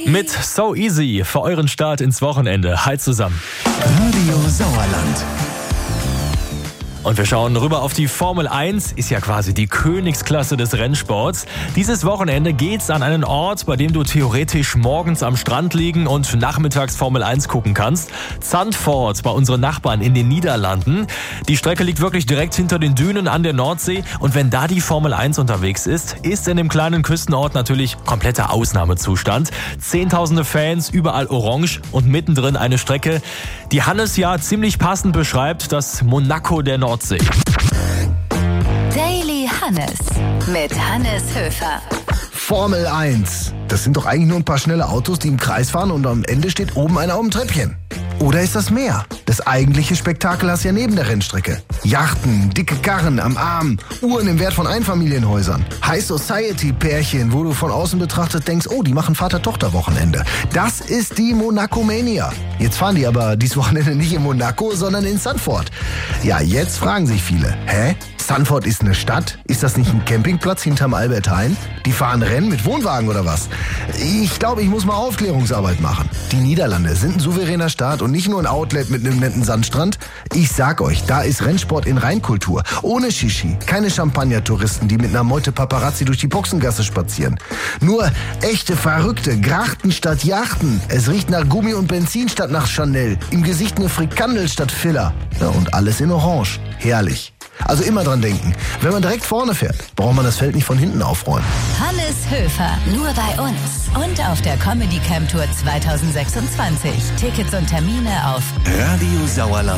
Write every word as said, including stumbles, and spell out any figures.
Mit So Easy für euren Start ins Wochenende. Hi zusammen. Radio Sauerland. Und wir schauen rüber auf die Formel eins, ist ja quasi die Königsklasse des Rennsports. Dieses Wochenende geht's an einen Ort, bei dem du theoretisch morgens am Strand liegen und nachmittags Formel eins gucken kannst. Zandvoort bei unseren Nachbarn in den Niederlanden. Die Strecke liegt wirklich direkt hinter den Dünen an der Nordsee. Und wenn da die Formel eins unterwegs ist, ist in dem kleinen Küstenort natürlich kompletter Ausnahmezustand. Zehntausende Fans, überall orange und mittendrin eine Strecke, die Hannes ja ziemlich passend beschreibt, das Monaco der Nordsee. Daily Hannes mit Hannes Höfer. Formel eins. Das sind doch eigentlich nur ein paar schnelle Autos, die im Kreis fahren und am Ende steht oben einer auf dem Treppchen. Oder ist das mehr? Das eigentliche Spektakel hast du ja neben der Rennstrecke. Yachten, dicke Karren am Arm, Uhren im Wert von Einfamilienhäusern, High-Society-Pärchen, wo du von außen betrachtet denkst, oh, die machen Vater-Tochter-Wochenende. Das ist die Monaco-Mania. Jetzt fahren die aber dieses Wochenende nicht in Monaco, sondern in Zandvoort. Ja, jetzt fragen sich viele, hä? Zandvoort ist eine Stadt? Ist das nicht ein Campingplatz hinterm Albert Heijn? Die fahren Rennen mit Wohnwagen oder was? Ich glaube, ich muss mal Aufklärungsarbeit machen. Die Niederlande sind ein souveräner Staat und nicht nur ein Outlet mit einem netten Sandstrand. Ich sag euch, da ist Rennsport in Reinkultur. Ohne Shishi, keine Champagner-Touristen, die mit einer Meute Paparazzi durch die Boxengasse spazieren. Nur echte Verrückte, Grachten statt Yachten. Es riecht nach Gummi und Benzin statt nach Chanel. Im Gesicht eine Frikandel statt Filler. Ja, und alles in Orange. Herrlich. Also immer dran denken, wenn man direkt vorne fährt, braucht man das Feld nicht von hinten aufräumen. Hannes Höfer, nur bei uns. Und auf der Comedy Camp Tour zwanzig sechsundzwanzig. Tickets und Termine auf Radio Sauerland.